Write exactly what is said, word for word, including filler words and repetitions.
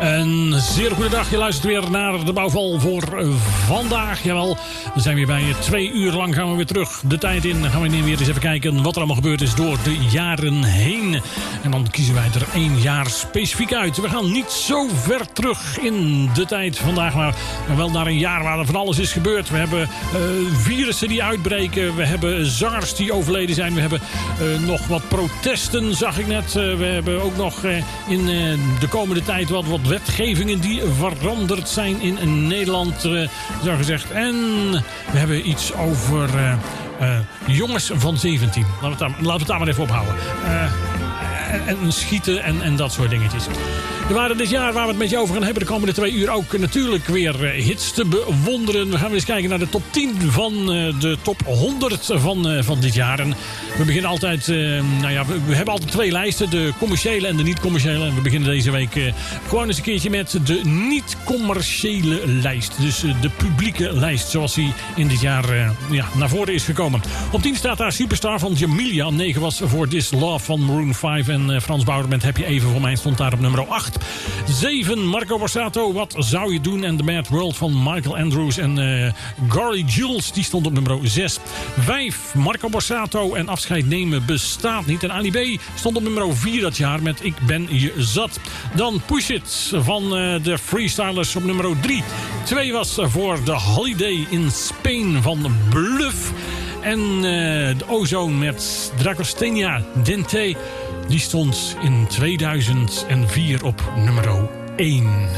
Een zeer goede dag. Je luistert weer naar de Bouwval voor vandaag. Jawel, we zijn weer bij je. Twee uur lang gaan we weer terug de tijd in. Dan gaan we weer eens even kijken wat er allemaal gebeurd is door de jaren heen. En dan kiezen wij er één jaar specifiek uit. We gaan niet zo ver terug in de tijd vandaag, maar wel naar een jaar waar er van alles is gebeurd. We hebben uh, virussen die uitbreken. We hebben zangers die overleden zijn. We hebben uh, nog wat protesten, zag ik net. Uh, we hebben ook nog uh, in uh, de komende tijd wat, wat wetgevingen die veranderd zijn in Nederland, uh, zo gezegd. En we hebben iets over uh, uh, jongens van zeventien. Laten we het daar, laten we het daar maar even ophouden. Uh, en, en schieten en, en dat soort dingetjes. Er waren dit jaar waar we het met je over gaan hebben de komende twee uur ook natuurlijk weer hits te bewonderen. We gaan weer eens kijken naar de top tien van de top honderd van, van dit jaar. En we beginnen altijd, nou ja, we, we hebben altijd twee lijsten. De commerciële en de niet-commerciële. En we beginnen deze week gewoon eens een keertje met de niet-commerciële lijst. Dus de publieke lijst zoals die in dit jaar ja, naar voren is gekomen. Op tien staat daar Superstar van Jamelia. negen was voor This Love van Maroon vijf. En Frans Bauer met Heb je even voor mij stond daar op nummer acht. zeven, Marco Borsato, Wat zou je doen? En The Mad World van Michael Andrews en uh, Garly Jules, die stond op nummer zes. vijf, Marco Borsato en Afscheid nemen bestaat niet. En Ali B stond op nummer vier dat jaar met Ik ben je zat. Dan Push It van uh, de Freestylers op nummer drie. twee was voor The Holiday in Spain van Bluff. En uh, de Ozone met Dragostenia Dente. Die stond in tweeduizend vier op nummer één.